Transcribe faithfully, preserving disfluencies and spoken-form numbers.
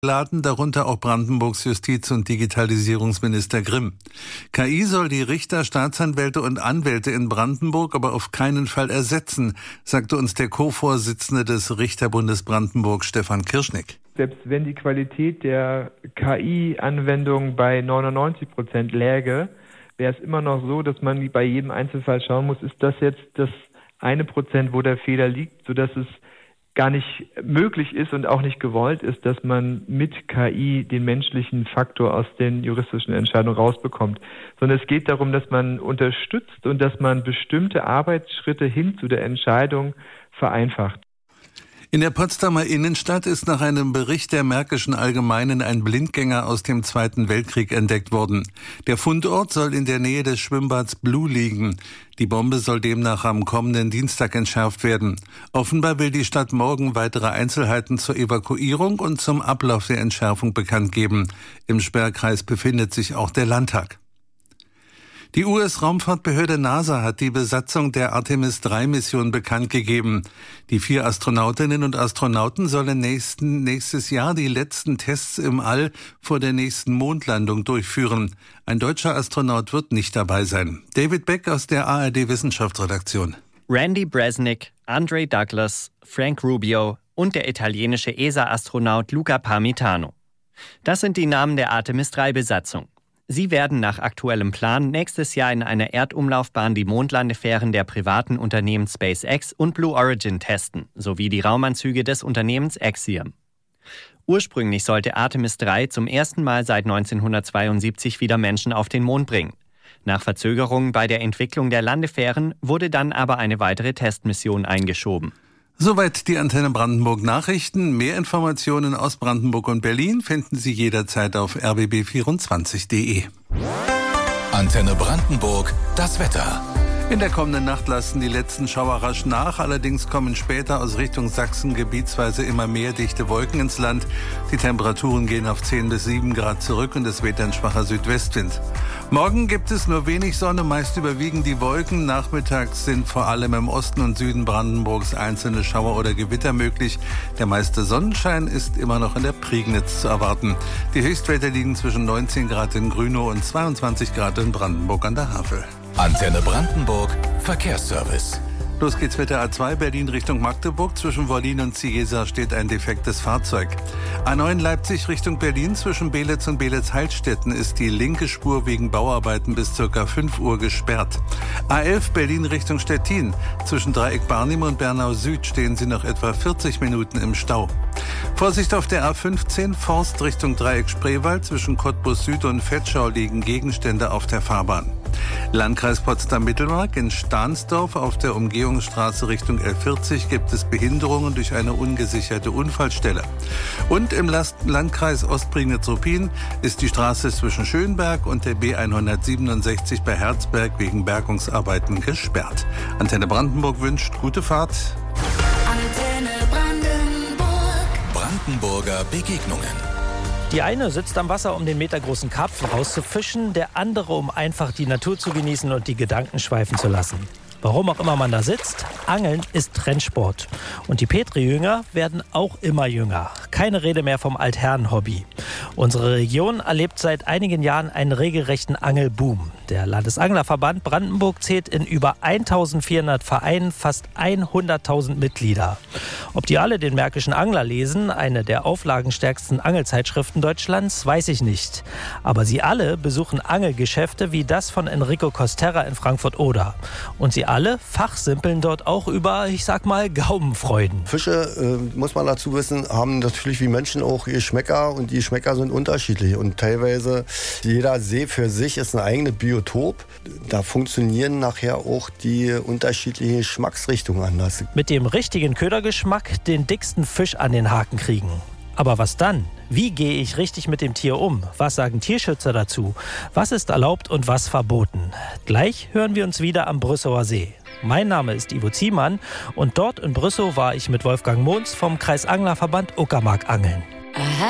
Laden, darunter auch Brandenburgs Justiz- und Digitalisierungsminister Grimm. K I soll die Richter, Staatsanwälte und Anwälte in Brandenburg aber auf keinen Fall ersetzen, sagte uns der Co-Vorsitzende des Richterbundes Brandenburg, Stefan Kirschnick. Selbst wenn die Qualität der K I-Anwendung bei neunundneunzig Prozent läge, wäre es immer noch so, dass man bei jedem Einzelfall schauen muss, ist das jetzt das eine Prozent, wo der Fehler liegt, sodass es gar nicht möglich ist und auch nicht gewollt ist, dass man mit K I den menschlichen Faktor aus den juristischen Entscheidungen rausbekommt. Sondern es geht darum, dass man unterstützt und dass man bestimmte Arbeitsschritte hin zu der Entscheidung vereinfacht. In der Potsdamer Innenstadt ist nach einem Bericht der Märkischen Allgemeinen ein Blindgänger aus dem Zweiten Weltkrieg entdeckt worden. Der Fundort soll in der Nähe des Schwimmbads Blue liegen. Die Bombe soll demnach am kommenden Dienstag entschärft werden. Offenbar will die Stadt morgen weitere Einzelheiten zur Evakuierung und zum Ablauf der Entschärfung bekannt geben. Im Sperrkreis befindet sich auch der Landtag. Die U S-Raumfahrtbehörde NASA hat die Besatzung der Artemis drei Mission bekannt gegeben. Die vier Astronautinnen und Astronauten sollen nächsten, nächstes Jahr die letzten Tests im All vor der nächsten Mondlandung durchführen. Ein deutscher Astronaut wird nicht dabei sein. David Beck aus der A R D-Wissenschaftsredaktion. Randy Bresnik, Andre Douglas, Frank Rubio und der italienische E S A-Astronaut Luca Parmitano. Das sind die Namen der Artemis drei Besatzung. Sie werden nach aktuellem Plan nächstes Jahr in einer Erdumlaufbahn die Mondlandefähren der privaten Unternehmen SpaceX und Blue Origin testen, sowie die Raumanzüge des Unternehmens Axiom. Ursprünglich sollte Artemis drei zum ersten Mal seit neunzehnhundertzweiundsiebzig wieder Menschen auf den Mond bringen. Nach Verzögerungen bei der Entwicklung der Landefähren wurde dann aber eine weitere Testmission eingeschoben. Soweit die Antenne Brandenburg Nachrichten. Mehr Informationen aus Brandenburg und Berlin finden Sie jederzeit auf r b b vierundzwanzig punkt d e. Antenne Brandenburg, das Wetter. In der kommenden Nacht lassen die letzten Schauer rasch nach. Allerdings kommen später aus Richtung Sachsen gebietsweise immer mehr dichte Wolken ins Land. Die Temperaturen gehen auf zehn bis sieben Grad zurück und es weht ein schwacher Südwestwind. Morgen gibt es nur wenig Sonne, meist überwiegen die Wolken. Nachmittags sind vor allem im Osten und Süden Brandenburgs einzelne Schauer oder Gewitter möglich. Der meiste Sonnenschein ist immer noch in der Prignitz zu erwarten. Die Höchstwerte liegen zwischen neunzehn Grad in Grünow und zweiundzwanzig Grad in Brandenburg an der Havel. Antenne Brandenburg, Verkehrsservice. Los geht's mit der A zwei Berlin Richtung Magdeburg. Zwischen Wollin und Ziesa steht ein defektes Fahrzeug. A neun Leipzig Richtung Berlin. Zwischen Beelitz und Beelitz-Heilstätten ist die linke Spur wegen Bauarbeiten bis ca. fünf Uhr gesperrt. A elf Berlin Richtung Stettin. Zwischen Dreieck Barnim und Bernau Süd stehen Sie noch etwa vierzig Minuten im Stau. Vorsicht auf der A fünfzehn Forst Richtung Dreieck Spreewald. Zwischen Cottbus Süd und Vetschau liegen Gegenstände auf der Fahrbahn. Landkreis Potsdam-Mittelmark. In Stahnsdorf auf der Umgehungsstraße Richtung L vierzig gibt es Behinderungen durch eine ungesicherte Unfallstelle. Und im Landkreis Ostprignitz-Ruppin ist die Straße zwischen Schönberg und der B hundertsiebenundsechzig bei Herzberg wegen Bergungsarbeiten gesperrt. Antenne Brandenburg wünscht gute Fahrt. Antenne Brandenburg. Brandenburger Begegnungen. Die eine sitzt am Wasser, um den metergroßen Karpfen rauszufischen, der andere, um einfach die Natur zu genießen und die Gedanken schweifen zu lassen. Warum auch immer man da sitzt, Angeln ist Trendsport. Und die Petri-Jünger werden auch immer jünger. Keine Rede mehr vom Altherren-Hobby. Unsere Region erlebt seit einigen Jahren einen regelrechten Angelboom. Der Landesanglerverband Brandenburg zählt in über eintausendvierhundert Vereinen fast hunderttausend Mitglieder. Ob die alle den Märkischen Angler lesen, eine der auflagenstärksten Angelzeitschriften Deutschlands, weiß ich nicht. Aber sie alle besuchen Angelgeschäfte wie das von Enrico Costerra in Frankfurt-Oder. Und sie alle fachsimpeln dort auch über, ich sag mal, Gaumenfreuden. Fische, äh, muss man dazu wissen, haben natürlich wie Menschen auch Geschmäcker und die Geschmäcker sind unterschiedlich. Und teilweise, jeder See für sich ist ein eigenes Biotop. Da funktionieren nachher auch die unterschiedlichen Geschmacksrichtungen anders. Mit dem richtigen Ködergeschmack den dicksten Fisch an den Haken kriegen. Aber was dann? Wie gehe ich richtig mit dem Tier um? Was sagen Tierschützer dazu? Was ist erlaubt und was verboten? Gleich hören wir uns wieder am Brüssower See. Mein Name ist Ivo Ziemann und dort in Brüssow war ich mit Wolfgang Mohns vom Kreisanglerverband Uckermark angeln. Aha.